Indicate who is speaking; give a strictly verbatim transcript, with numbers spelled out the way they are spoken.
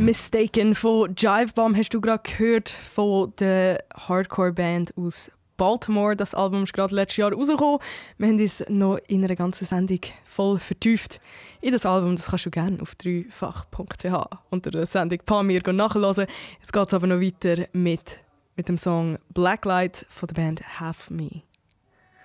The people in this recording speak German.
Speaker 1: Mistaken von Jive Bomb hast du gerade gehört, von der Hardcore-Band aus Baltimore. Das Album ist gerade letztes Jahr rausgekommen. Wir haben uns noch in einer ganzen Sendung voll vertieft in das Album. Das kannst du gerne auf dreifach punkt c h unter der Sendung Pamir nachhören. Jetzt geht es aber noch weiter mit, mit dem Song Blacklight von der Band Half Me.